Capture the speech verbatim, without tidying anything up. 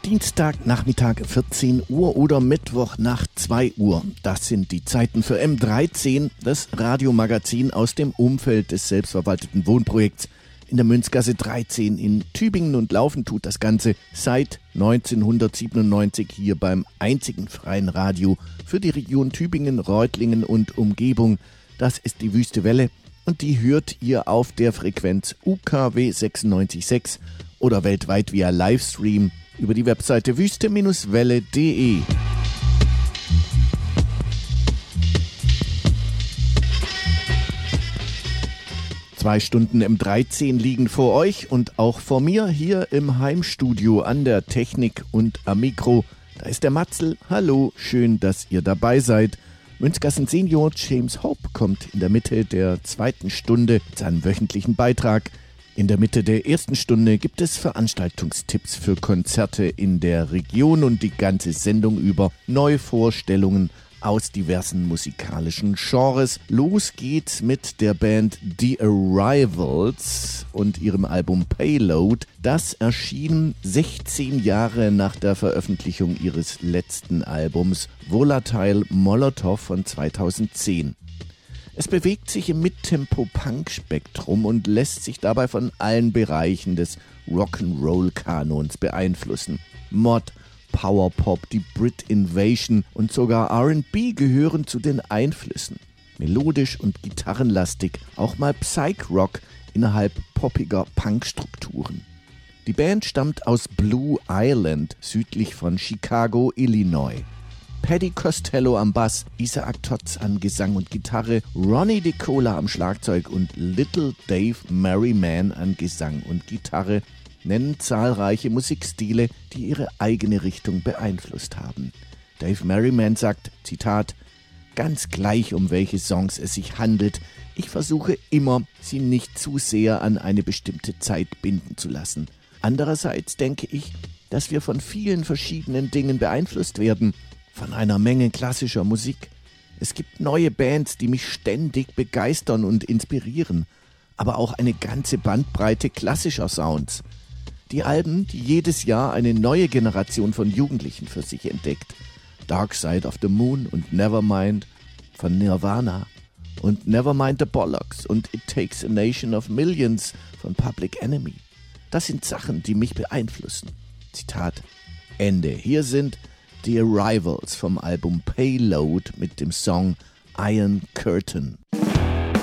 Dienstagnachmittag vierzehn Uhr oder Mittwochnacht zwei Uhr. Das sind die Zeiten für M dreizehn, das Radiomagazin aus dem Umfeld des selbstverwalteten Wohnprojekts in der Münzgasse dreizehn in Tübingen, und laufen tut das Ganze seit neunzehnhundertsiebenundneunzig hier beim einzigen freien Radio für die Region Tübingen, Reutlingen und Umgebung. Das ist die Wüste Welle, und die hört ihr auf der Frequenz U K W sechsundneunzig Komma sechs oder weltweit via Livestream über die Webseite wüste Welle punkt de. Zwei Stunden M dreizehn liegen vor euch und auch vor mir hier im Heimstudio an der Technik und am Mikro. Da ist der Matzel. Hallo, schön, dass ihr dabei seid. Münzgassen Senior James Hope kommt in der Mitte der zweiten Stunde mit seinem wöchentlichen Beitrag. In der Mitte der ersten Stunde gibt es Veranstaltungstipps für Konzerte in der Region und die ganze Sendung über Neuvorstellungen aus diversen musikalischen Genres. Los geht's mit der Band The Arrivals und ihrem Album Payload. Das erschien sechzehn Jahre nach der Veröffentlichung ihres letzten Albums Volatile Molotov von zweitausendzehn. Es bewegt sich im Mittempo-Punk-Spektrum und lässt sich dabei von allen Bereichen des Rock'n'Roll-Kanons beeinflussen. Mod, Powerpop, die Brit Invasion und sogar R and B gehören zu den Einflüssen. Melodisch und gitarrenlastig, auch mal Psych-Rock innerhalb poppiger Punkstrukturen. Die Band stammt aus Blue Island, südlich von Chicago, Illinois. Paddy Costello am Bass, Isaac Totz an Gesang und Gitarre, Ronnie DeCola am Schlagzeug und Little Dave Merriman an Gesang und Gitarre nennen zahlreiche Musikstile, die ihre eigene Richtung beeinflusst haben. Dave Merriman sagt, Zitat, ganz gleich um welche Songs es sich handelt, ich versuche immer, sie nicht zu sehr an eine bestimmte Zeit binden zu lassen. Andererseits denke ich, dass wir von vielen verschiedenen Dingen beeinflusst werden, von einer Menge klassischer Musik. Es gibt neue Bands, die mich ständig begeistern und inspirieren, aber auch eine ganze Bandbreite klassischer Sounds. Die Alben, die jedes Jahr eine neue Generation von Jugendlichen für sich entdeckt. Dark Side of the Moon und Nevermind von Nirvana und Nevermind the Bollocks und It Takes a Nation of Millions von Public Enemy. Das sind Sachen, die mich beeinflussen. Zitat Ende. Hier sind The Arrivals vom Album Payload mit dem Song Iron Curtain.